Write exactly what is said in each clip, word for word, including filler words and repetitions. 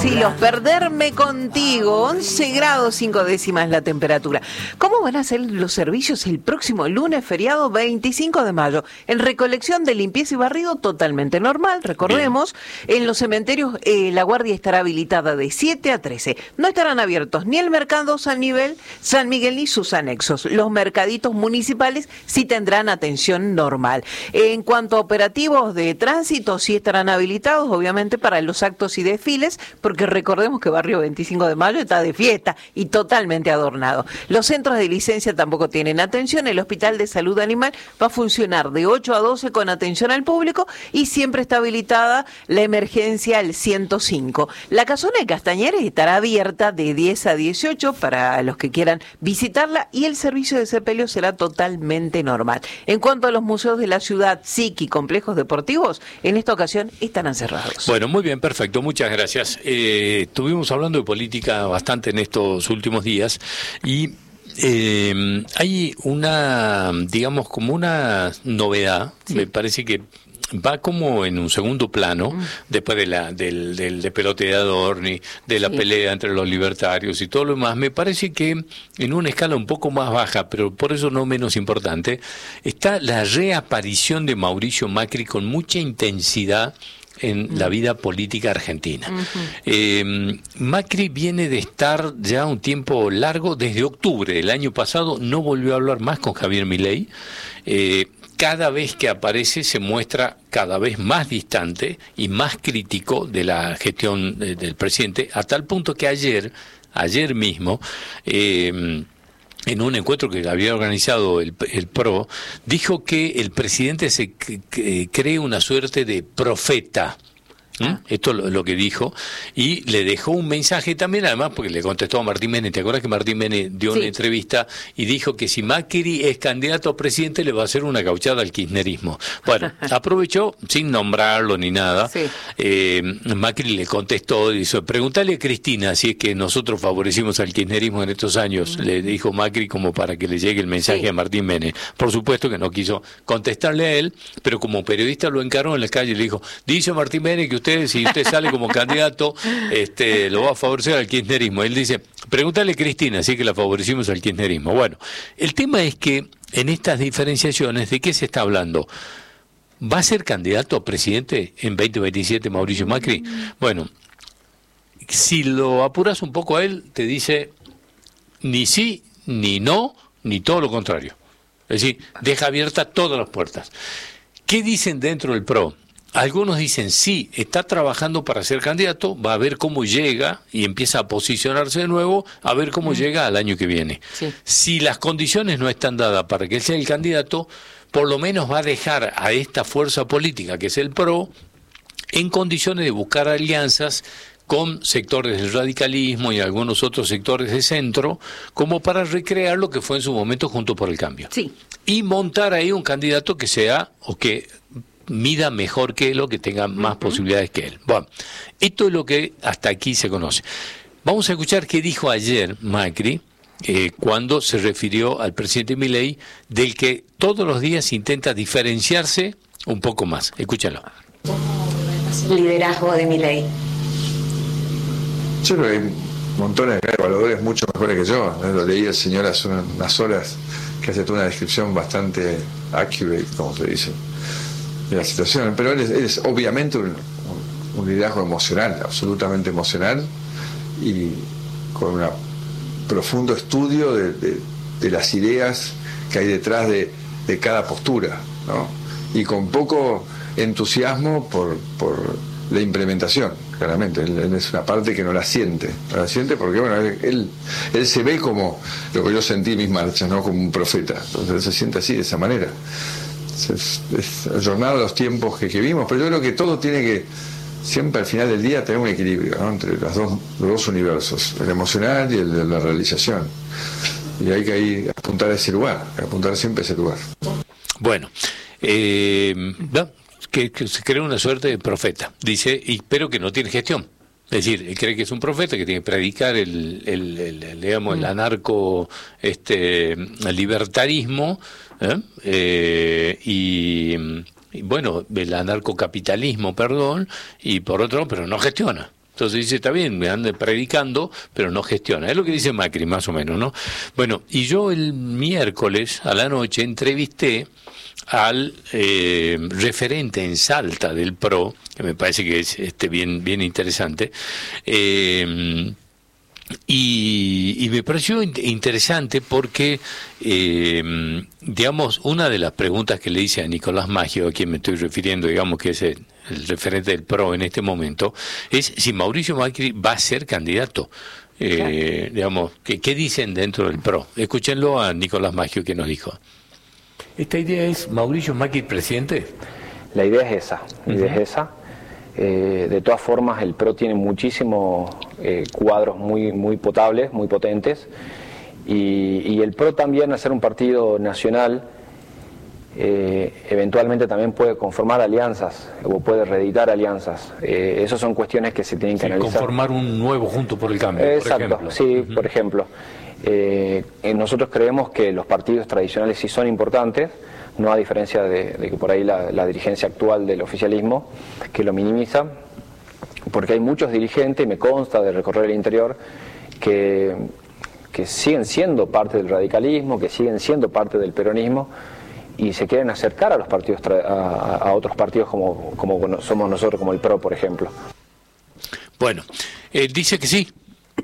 Silos, perderme contigo, once grados cinco décimas la temperatura. ¿Cómo van a ser los servicios el próximo lunes, feriado veinticinco de mayo? En recolección de limpieza y barrido totalmente normal, recordemos. Bien. En los cementerios eh, la guardia estará habilitada de siete a trece. No estarán abiertos ni el mercado San Miguel, San Miguel ni sus anexos. Los mercaditos municipales sí tendrán atención normal. En cuanto a operativos de tránsito, sí estarán habilitados, obviamente, para los actos y desfiles, porque recordemos que Barrio veinticinco de mayo está de fiesta y totalmente adornado. Los centros de licencia tampoco tienen atención. El Hospital de Salud Animal va a funcionar de ocho a doce con atención al público y siempre está habilitada la emergencia al ciento cinco. La casona de Castañares estará abierta de diez a dieciocho para los que quieran visitarla y el servicio de sepelio será totalmente normal. En cuanto a los museos de la ciudad, S I C y complejos deportivos, en esta ocasión estarán cerrados. Bueno, muy bien, perfecto, muchas gracias. Eh, Eh, estuvimos hablando de política bastante en estos últimos días y eh, hay una, digamos, como una novedad, sí. Me parece que va como en un segundo plano, mm. después de la del, del de pelote de Adorni, de la sí. pelea entre los libertarios y todo lo demás. Me parece que en una escala un poco más baja, pero por eso no menos importante, está la reaparición de Mauricio Macri con mucha intensidad en la vida política argentina. Uh-huh. Eh, Macri viene de estar ya un tiempo largo, desde octubre del año pasado, no volvió a hablar más con Javier Milei. Eh, cada vez que aparece se muestra cada vez más distante y más crítico de la gestión de, del presidente, a tal punto que ayer, ayer mismo, eh, en un encuentro que había organizado el, el P R O, dijo que el presidente se que, cree una suerte de profeta. ¿Mm? Esto es lo, lo que dijo, y le dejó un mensaje también, además, porque le contestó a Martín Menem. ¿Te acuerdas que Martín Menem dio sí. una entrevista y dijo que si Macri es candidato a presidente le va a hacer una gauchada al kirchnerismo? Bueno, aprovechó, sin nombrarlo ni nada, sí. eh, Macri le contestó, dice, pregúntale a Cristina si es que nosotros favorecimos al kirchnerismo en estos años, mm. le dijo Macri como para que le llegue el mensaje sí. a Martín Menem. Por supuesto que no quiso contestarle a él, pero como periodista lo encaró en la calle y le dijo, dice Martín Menem que usted si usted sale como candidato, este, lo va a favorecer al kirchnerismo. Él dice, pregúntale a Cristina, así que la favorecimos al kirchnerismo. Bueno, el tema es que en estas diferenciaciones, ¿de qué se está hablando? ¿Va a ser candidato a presidente en veinte veintisiete Mauricio Macri? Bueno, si lo apuras un poco a él, te dice ni sí, ni no, ni todo lo contrario. Es decir, deja abiertas todas las puertas. ¿Qué dicen dentro del P R O? Algunos dicen, sí, está trabajando para ser candidato, va a ver cómo llega y empieza a posicionarse de nuevo, a ver cómo mm. llega al año que viene. Sí. Si las condiciones no están dadas para que él sea el candidato, por lo menos va a dejar a esta fuerza política, que es el P R O, en condiciones de buscar alianzas con sectores del radicalismo y algunos otros sectores de centro, como para recrear lo que fue en su momento Juntos por el Cambio. Sí. Y montar ahí un candidato que sea, o que mida mejor que él o que tenga más uh-huh. posibilidades que él. Bueno, esto es lo que hasta aquí se conoce. Vamos a escuchar qué dijo ayer Macri eh, cuando se refirió al presidente Milei, del que todos los días intenta diferenciarse un poco más. Escúchalo. Liderazgo de Milei. Yo creo que hay montones de evaluadores mucho mejores que yo. Lo leí el señor hace unas horas que hace toda una descripción bastante accurate, como se dice, de la situación, pero él es, él es obviamente un, un, un liderazgo emocional, absolutamente emocional, y con un profundo estudio de, de, de las ideas que hay detrás de, de cada postura, ¿no? Y con poco entusiasmo por, por la implementación, claramente. Él, él es una parte que no la siente, no la siente porque, bueno, él, él, él se ve como lo que yo sentí en mis marchas, ¿no? Como un profeta, entonces él se siente así, de esa manera. Es, es ayornado a los tiempos que, que vimos, pero yo creo que todo tiene que siempre al final del día tener un equilibrio, ¿no? Entre los dos, los dos universos, el emocional y el de la realización, y hay que ir a apuntar a ese lugar, a apuntar siempre a ese lugar. Bueno, eh, no, que, que se crea una suerte de profeta, dice, y pero que no tiene gestión. Es decir, él cree que es un profeta que tiene que predicar el, el, el, el digamos, el anarco, este, el libertarismo, ¿eh? Eh, y, y bueno, el anarcocapitalismo, perdón, y por otro, pero no gestiona. Entonces dice, está bien, me anda predicando, pero no gestiona. Es lo que dice Macri, más o menos, ¿no? Bueno, y yo el miércoles a la noche entrevisté al eh, referente en Salta del P R O, que me parece que es este bien, bien interesante, eh, Y, y me pareció interesante porque, eh, digamos, una de las preguntas que le hice a Nicolás Maggio, a quien me estoy refiriendo, digamos que es el, el referente del P R O en este momento, es si Mauricio Macri va a ser candidato. Eh, digamos, ¿qué, ¿qué dicen dentro del P R O? Escúchenlo a Nicolás Maggio, que nos dijo. ¿Esta idea es Mauricio Macri presidente? La idea es esa, la idea uh-huh. es esa. Eh, de todas formas, el P R O tiene muchísimos eh, cuadros muy, muy potables, muy potentes, y, y el P R O también, al ser un partido nacional, eh, eventualmente también puede conformar alianzas o puede reeditar alianzas. Eh, esas son cuestiones que se tienen que sí, analizar. Conformar un nuevo Juntos por el Cambio, Exacto, por ejemplo. sí, uh-huh. por ejemplo. Eh, nosotros creemos que los partidos tradicionales sí son importantes, no a diferencia de, de que por ahí la, la dirigencia actual del oficialismo, que lo minimiza, porque hay muchos dirigentes, y me consta de recorrer el interior, que, que siguen siendo parte del radicalismo, que siguen siendo parte del peronismo, y se quieren acercar a los partidos a, a otros partidos como, como somos nosotros, como el P R O, por ejemplo. Bueno, eh, dice que sí.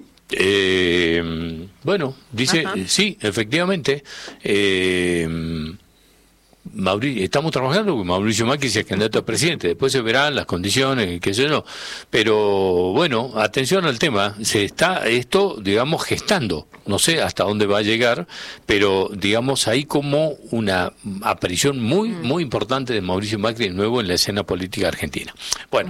Eh, bueno, dice Ajá. sí, efectivamente. Eh, Mauricio, estamos trabajando con Mauricio Macri si es candidato a presidente, después se verán las condiciones, qué sé yo, pero bueno, atención al tema, se está esto, digamos, gestando, no sé hasta dónde va a llegar, pero digamos hay como una aparición muy, muy importante de Mauricio Macri de nuevo en la escena política argentina. Bueno,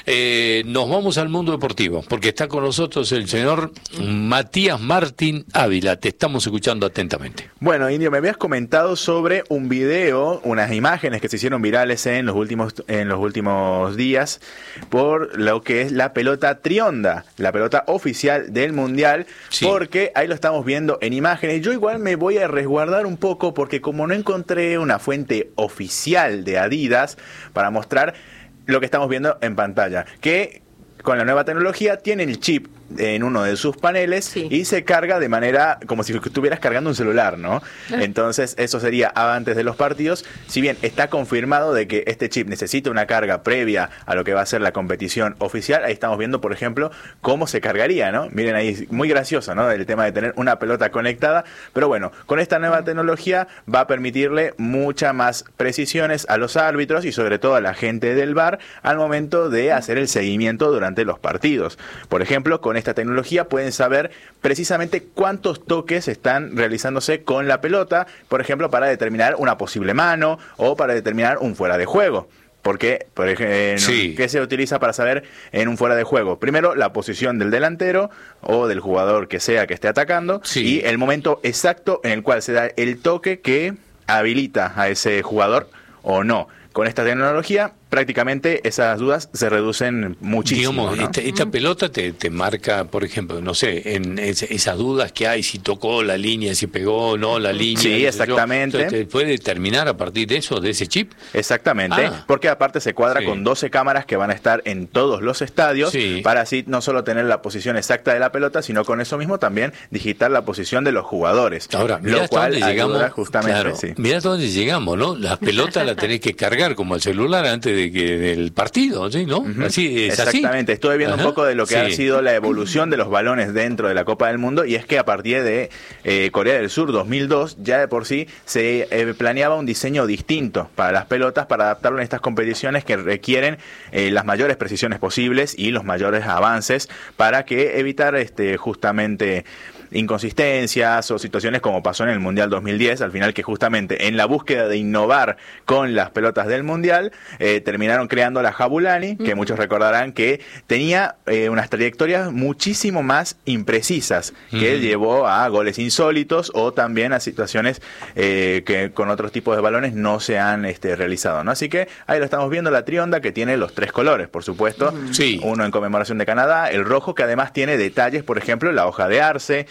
eh, nos vamos al mundo deportivo, porque está con nosotros el señor Matías Martín Ávila, te estamos escuchando atentamente. Bueno, Indio, me habías comentado sobre un video, unas imágenes que se hicieron virales en los últimos en los últimos días por lo que es la pelota Trionda, la pelota oficial del Mundial, sí. porque ahí lo estamos viendo en imágenes. Yo igual me voy a resguardar un poco porque como no encontré una fuente oficial de Adidas para mostrar lo que estamos viendo en pantalla, que con la nueva tecnología tiene el chip en uno de sus paneles sí. y se carga de manera como si estuvieras cargando un celular, ¿no? Ah. Entonces eso sería antes de los partidos. Si bien está confirmado de que este chip necesita una carga previa a lo que va a ser la competición oficial, ahí estamos viendo, por ejemplo, cómo se cargaría, ¿no? Miren ahí, muy gracioso, ¿no? El tema de tener una pelota conectada, pero bueno, con esta nueva tecnología va a permitirle muchas más precisiones a los árbitros y sobre todo a la gente del V A R al momento de hacer el seguimiento durante los partidos. Por ejemplo, con esta tecnología pueden saber precisamente cuántos toques están realizándose con la pelota, por ejemplo, para determinar una posible mano o para determinar un fuera de juego. Porque, por ejemplo, sí. ¿qué se utiliza para saber en un fuera de juego? Primero, la posición del delantero o del jugador que sea que esté atacando sí. y el momento exacto en el cual se da el toque que habilita a ese jugador o no. Con esta tecnología, prácticamente esas dudas se reducen muchísimo. Digamos, ¿no? esta, esta pelota te, te marca, por ejemplo, no sé, en es, esas dudas que hay, si tocó la línea, si pegó o no la línea. Sí, exactamente. Entonces, ¿te puede determinar a partir de eso, de ese chip? Exactamente, ah. porque aparte se cuadra sí. con doce cámaras que van a estar en todos los estadios sí. para así no solo tener la posición exacta de la pelota, sino con eso mismo también digitar la posición de los jugadores. Ahora, mira hasta dónde llegamos, justamente, claro, sí. mira hasta dónde llegamos, ¿no? La pelota la tenés que cargar como el celular antes de que del partido, ¿sí? ¿No? Uh-huh. Así es. Exactamente. Así. Estuve viendo Ajá. un poco de lo que sí. ha sido la evolución de los balones dentro de la Copa del Mundo, y es que a partir de eh, Corea del Sur dos mil dos ya de por sí se eh, planeaba un diseño distinto para las pelotas para adaptarlo en estas competiciones que requieren eh, las mayores precisiones posibles y los mayores avances para que evitar este justamente inconsistencias o situaciones como pasó en el Mundial dos mil diez, al final, que justamente en la búsqueda de innovar con las pelotas del Mundial eh, terminaron creando la Jabulani, que uh-huh. muchos recordarán que tenía eh, unas trayectorias muchísimo más imprecisas, uh-huh. que llevó a goles insólitos o también a situaciones eh, que con otros tipos de balones no se han este, realizado, ¿no? Así que ahí lo estamos viendo, la Trionda, que tiene los tres colores, por supuesto, uh-huh. sí. uno en conmemoración de Canadá, el rojo, que además tiene detalles, por ejemplo, la hoja de arce,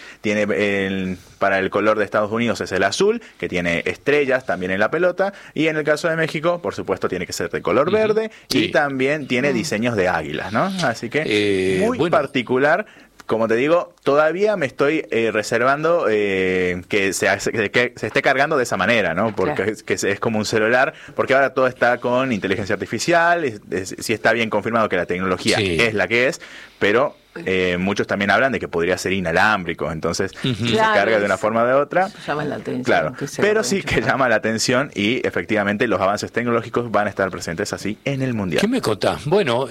tiene el, para el color de Estados Unidos es el azul, que tiene estrellas también en la pelota, y en el caso de México, por supuesto, tiene que ser de color verde, sí. y también tiene diseños de águilas, ¿no? Así que eh, muy bueno. particular. Como te digo, todavía me estoy eh, reservando eh, que, se, que se esté cargando de esa manera, ¿no? Porque claro. es, que es, es como un celular, porque ahora todo está con inteligencia artificial, es, es, sí está bien confirmado que la tecnología sí. es la que es, pero eh, muchos también hablan de que podría ser inalámbrico, entonces uh-huh. si claro, se carga de una forma o de otra, llama la atención, claro, pero sí que llama la atención y efectivamente los avances tecnológicos van a estar presentes así en el Mundial. ¿Qué me contás? Bueno,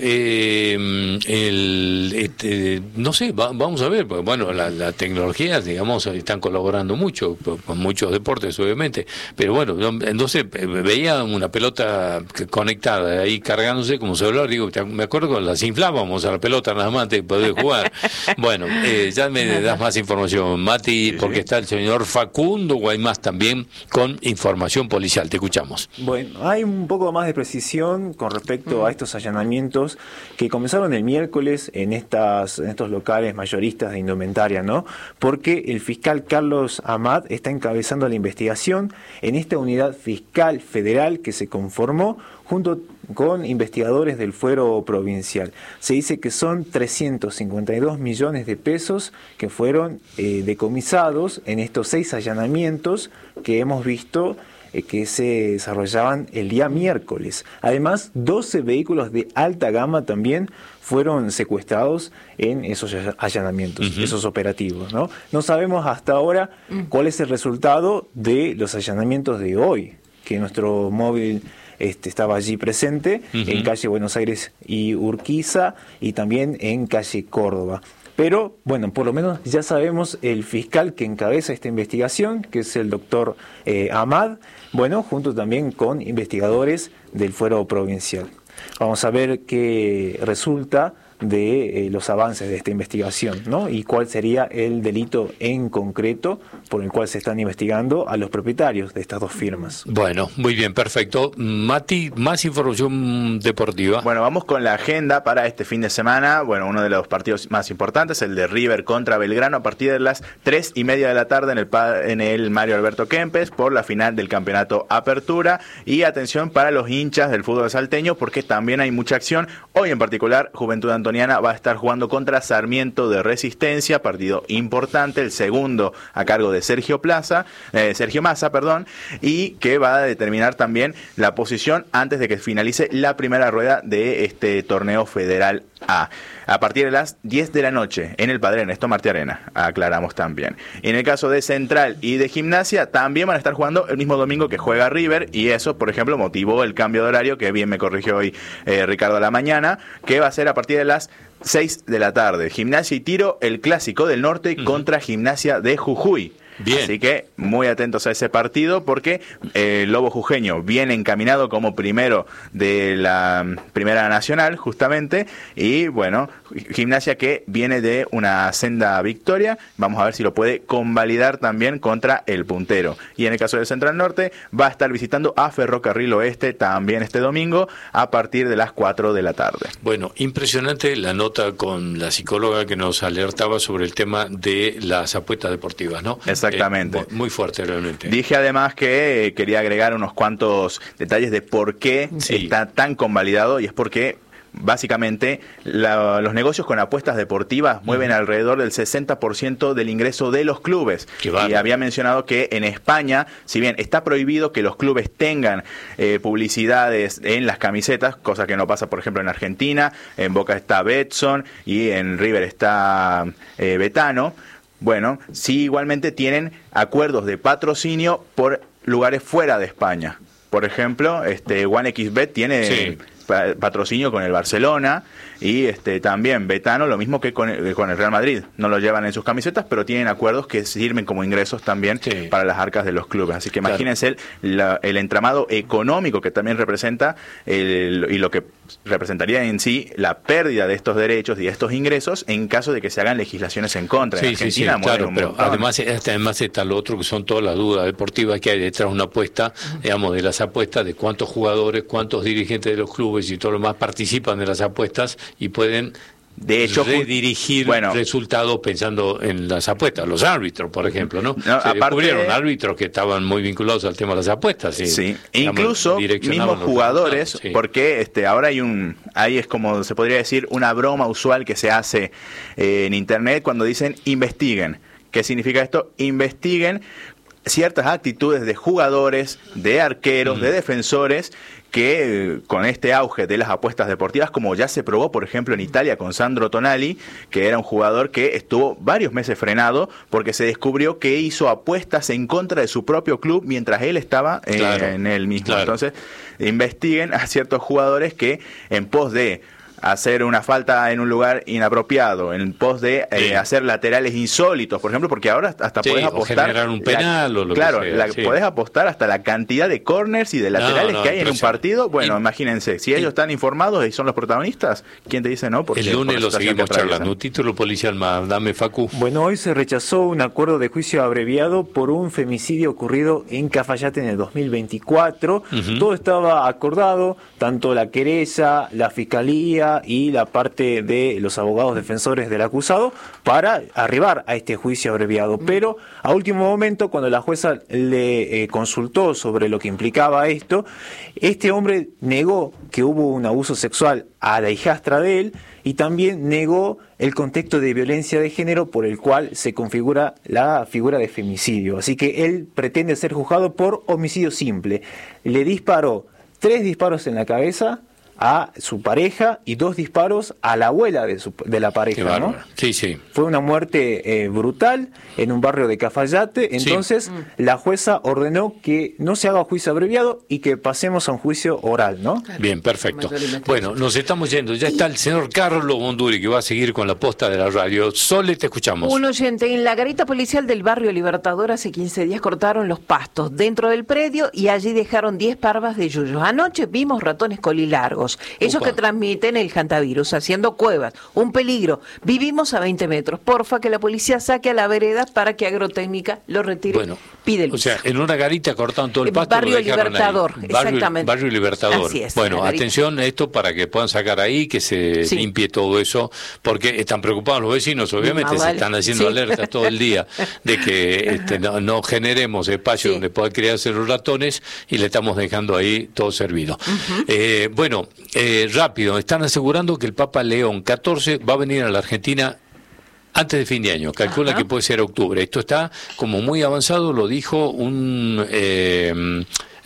eh, el, este, no sé, va, vamos a ver, porque bueno, la, la tecnología, digamos, están colaborando mucho, con muchos deportes obviamente, pero bueno, entonces veía una pelota conectada ahí cargándose como celular, digo, me acuerdo cuando las inflábamos a la pelota nada más de poder jugar. Bueno, eh, ya me das más información, Mati, porque está el señor Facundo Guaymás también con información policial. Te escuchamos. Bueno, hay un poco más de precisión con respecto a estos allanamientos que comenzaron el miércoles en estas en estos locales mayoristas de indumentaria, ¿no? Porque el fiscal Carlos Amat está encabezando la investigación en esta unidad fiscal federal que se conformó junto con investigadores del fuero provincial. Se dice que son trescientos cincuenta y dos millones de pesos que fueron eh, decomisados en estos seis allanamientos que hemos visto eh, que se desarrollaban el día miércoles. Además, doce vehículos de alta gama también fueron secuestrados en esos allanamientos, uh-huh. esos operativos, ¿no? No sabemos hasta ahora cuál es el resultado de los allanamientos de hoy, que nuestro móvil Este, estaba allí presente, uh-huh. en calle Buenos Aires y Urquiza, y también en calle Córdoba. Pero, bueno, por lo menos ya sabemos el fiscal que encabeza esta investigación, que es el doctor eh, Amad, bueno, junto también con investigadores del fuero provincial. Vamos a ver qué resulta de eh, los avances de esta investigación, ¿no? Y cuál sería el delito en concreto por el cual se están investigando a los propietarios de estas dos firmas. Bueno, muy bien, perfecto. Mati, más información deportiva. Bueno, vamos con la agenda para este fin de semana. Bueno, uno de los partidos más importantes, el de River contra Belgrano, a partir de las tres y media de la tarde en el, en el Mario Alberto Kempes, por la final del campeonato Apertura. Y atención para los hinchas del fútbol salteño, porque también hay mucha acción. Hoy en particular, Juventud Antoniana va a estar jugando contra Sarmiento de Resistencia, partido importante, el segundo a cargo de Sergio Plaza, eh, Sergio Massa, perdón, y que va a determinar también la posición antes de que finalice la primera rueda de este torneo Federal A. A partir de las diez de la noche en el Padre Ernesto Martí Arena, aclaramos también. En el caso de Central y de Gimnasia, también van a estar jugando el mismo domingo que juega River, y eso, por ejemplo, motivó el cambio de horario, que bien me corrigió hoy eh, Ricardo a la mañana, que va a ser a partir de las seis de la tarde. Gimnasia y Tiro, el clásico del norte uh-huh. contra Gimnasia de Jujuy. Bien. Así que muy atentos a ese partido, porque eh, el Lobo Jujeño viene encaminado como primero de la Primera Nacional, justamente, y bueno, Gimnasia que viene de una senda victoria, vamos a ver si lo puede convalidar también contra el puntero. Y en el caso del Central Norte, va a estar visitando a Ferrocarril Oeste también este domingo a partir de las cuatro de la tarde. Bueno, impresionante la nota con la psicóloga que nos alertaba sobre el tema de las apuestas deportivas, ¿no? Exactamente. Eh, muy fuerte realmente. Dije además que eh, quería agregar unos cuantos detalles de por qué sí. está tan convalidado, y es porque básicamente la, los negocios con apuestas deportivas mueven uh-huh. alrededor del sesenta por ciento del ingreso de los clubes. Y había mencionado que en España, si bien está prohibido que los clubes tengan eh, publicidades en las camisetas, cosa que no pasa por ejemplo en Argentina, en Boca está Betson y en River está eh, Betano. Bueno, sí, igualmente tienen acuerdos de patrocinio por lugares fuera de España. Por ejemplo, este OneXBet tiene sí. pa- patrocinio con el Barcelona, y este también Betano, lo mismo que con el, con el Real Madrid. No lo llevan en sus camisetas, pero tienen acuerdos que sirven como ingresos también sí. para las arcas de los clubes. Así que imagínense claro. el, la, el entramado económico que también representa el, y lo que representaría en sí la pérdida de estos derechos y de estos ingresos en caso de que se hagan legislaciones en contra. Sí, en Argentina, sí, sí, claro, pero además, además está lo otro, que son todas las dudas deportivas que hay detrás de una apuesta, digamos, de las apuestas, de cuántos jugadores, cuántos dirigentes de los clubes y todo lo más participan de las apuestas y pueden De hecho, redirigir bueno, resultados pensando en las apuestas, los árbitros, por ejemplo, ¿no? no Se aparte, descubrieron árbitros que estaban muy vinculados al tema de las apuestas. Y, sí, digamos, incluso mismos jugadores, sí. porque este ahora hay un, ahí es como se podría decir una broma usual que se hace eh, en internet cuando dicen investiguen. ¿Qué significa esto? Investiguen ciertas actitudes de jugadores, de arqueros, mm. de defensores, que con este auge de las apuestas deportivas, como ya se probó, por ejemplo, en Italia con Sandro Tonali, que era un jugador que estuvo varios meses frenado porque se descubrió que hizo apuestas en contra de su propio club mientras él estaba eh, claro, en él mismo. Claro. Entonces, investiguen a ciertos jugadores que en pos de hacer una falta en un lugar inapropiado, en pos de eh, sí. hacer laterales insólitos, por ejemplo, porque ahora hasta sí, podés apostar... O generar un penal la, o lo claro, que sea. La, sí. podés apostar hasta la cantidad de corners y de laterales no, no, que hay en un partido. Bueno, y, imagínense, si ellos y, están informados y son los protagonistas, ¿quién te dice no? Porque, el lunes por lo seguimos charlando. Un título policial más, dame Facu. Bueno, hoy se rechazó un acuerdo de juicio abreviado por un femicidio ocurrido en Cafayate en el dos mil veinticuatro. Uh-huh. Todo estaba acordado, tanto la querella, la fiscalía y la parte de los abogados defensores del acusado para arribar a este juicio abreviado, pero a último momento, cuando la jueza le eh, consultó sobre lo que implicaba esto, este hombre negó que hubo un abuso sexual a la hijastra de él y también negó el contexto de violencia de género por el cual se configura la figura de femicidio, así que él pretende ser juzgado por homicidio simple. Le disparó tres disparos en la cabeza a su pareja y dos disparos a la abuela de, su, de la pareja, ¿no? Sí, sí. Fue una muerte eh, brutal en un barrio de Cafayate, entonces sí. la jueza ordenó que no se haga juicio abreviado y que pasemos a un juicio oral, ¿no? Bien, perfecto. Bueno, nos estamos yendo. Ya está el señor Carlos Monduri, que va a seguir con la posta de la radio. Sole, te escuchamos. Un oyente, en la garita policial del barrio Libertador hace quince días cortaron los pastos dentro del predio y allí dejaron diez parvas de yuyos. Anoche vimos ratones colilargos. Ellos Opa. que transmiten el hantavirus, haciendo cuevas, un peligro. Vivimos a veinte metros. Porfa, que la policía saque a la vereda para que Agrotécnica lo retire. Bueno, pide o sea, en una garita cortaron todo el pasto. Barrio Libertador, ahí. exactamente. Barrio, barrio Libertador. Así es, bueno, atención a esto para que puedan sacar ahí, que se sí. limpie todo eso, porque están preocupados los vecinos, obviamente, ah, vale. se están haciendo sí. alertas todo el día de que este, no, no generemos espacio sí. donde puedan criarse los ratones y le estamos dejando ahí todo servido. Uh-huh. Eh, bueno, Eh, rápido, están asegurando que el Papa León catorce va a venir a la Argentina antes de fin de año, calcula Ajá. que puede ser octubre. Esto está como muy avanzado, lo dijo un eh,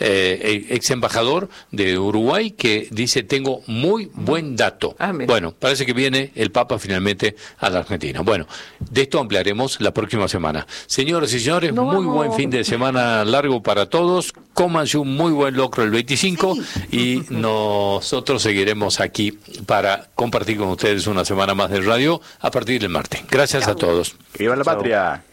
eh, ex embajador de Uruguay que dice tengo muy buen dato. Ah, bueno, parece que viene el Papa finalmente a la Argentina. Bueno, de esto ampliaremos la próxima semana. Señoras y señores, no, muy buen fin de semana largo para todos. Cómanse un muy buen locro el veinticinco sí. y nosotros seguiremos aquí para compartir con ustedes una semana más de radio a partir del martes. Gracias Chau. a todos. ¡Viva la Chau. patria!